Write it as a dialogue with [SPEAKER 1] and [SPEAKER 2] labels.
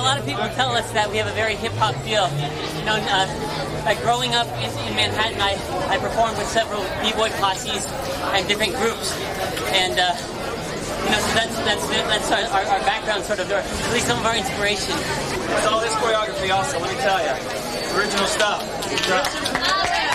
[SPEAKER 1] a lot of people tell us that we have a very hip-hop feel. You know, like growing up in Manhattan, I performed with several b-boy posses and different groups, and you know, so that's our background, sort of, or at least some of our inspiration.
[SPEAKER 2] It's all this choreography also, let me tell you. Original stuff. Good job.